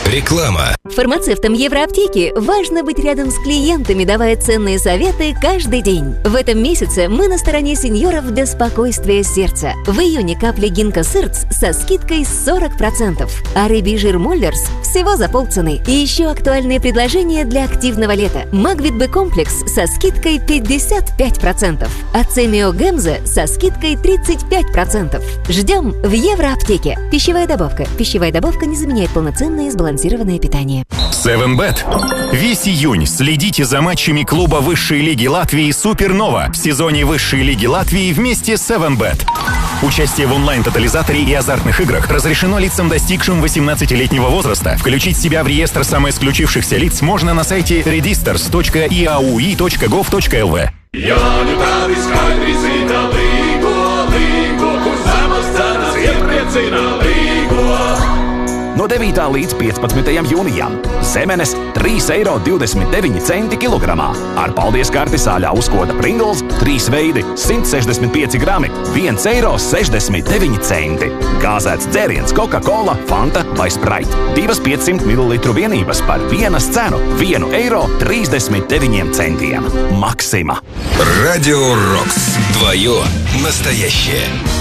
Реклама. Фармацевтам Евроаптеки важно быть рядом с клиентами, давая ценные советы каждый день. В этом месяце мы на стороне сеньоров для спокойствия сердца. В июне капли Гинко Сырц со скидкой 40%, а рыбий жир Моллерс всего за полцены. И еще актуальные предложения для активного лета. Магвит Б комплекс со скидкой 55%, а Цемио Гемза со скидкой 35%. Ждем в Евроаптеке. Пищевая добавка. Пищевая добавка не заменяет полноценное и сбалансированное питание. 7bet. Весь июнь следите за матчами клуба высшей лиги Латвии «Супернова» в сезоне высшей лиги Латвии вместе с 7bet. Участие в онлайн-тотализаторе и азартных играх разрешено лицам, достигшим 18-летнего возраста. Включить себя в реестр самоисключившихся лиц можно на сайте registers.iaui.gov.lv. No 9. līdz 15. jūnijam zemenes 3,29 eiro kilogramā. Ar paldies karti sāļā uzkoda Pringles 3 veidi 165 grami 1,69 eiro. Gāzēts dzēriens Coca-Cola, Fanta vai Sprite 2 500 ml vienības par vienas cenu 1,39 eiro. Maxima. Радио Рокс. Твое настоящее.